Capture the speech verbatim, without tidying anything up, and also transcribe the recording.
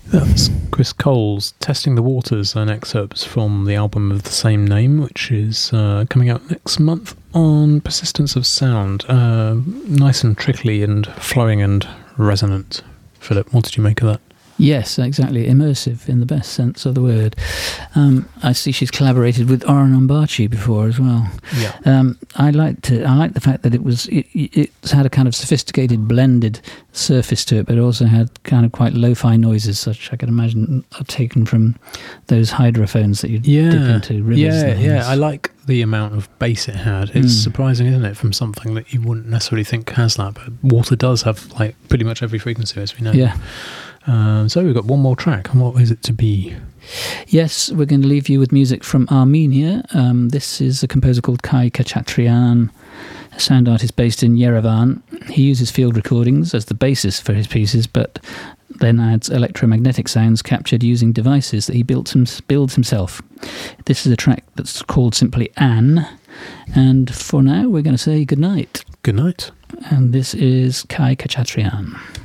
That's Chris Coles, Testing the Waters, an excerpt from the album of the same name, which is uh, coming out next month on Persistence of Sound. Uh, nice and trickly and flowing and resonant. Philip, what did you make of that? Yes, exactly. Immersive in the best sense of the word. Um, I see she's collaborated with Oren Ambachi before as well. Yeah. Um, I liked it. I like the fact that it was it, it's had a kind of sophisticated blended surface to it, but it also had kind of quite lo-fi noises, such I can imagine are taken from those hydrophones that you yeah. dip into rivers. Yeah, yeah. I like the amount of bass it had. It's mm. surprising, isn't it, from something that you wouldn't necessarily think has that, but water does have like pretty much every frequency, as we know. Yeah. Um, so we've got one more track, and what is it to be? Yes, we're going to leave you with music from Armenia. Um, this is a composer called Kai Khachatryan, a sound artist based in Yerevan. He uses field recordings as the basis for his pieces, but then adds electromagnetic sounds captured using devices that he built him, builds himself. This is a track that's called simply Anne, and for now we're going to say good night. Good night. And this is Kai Khachatryan.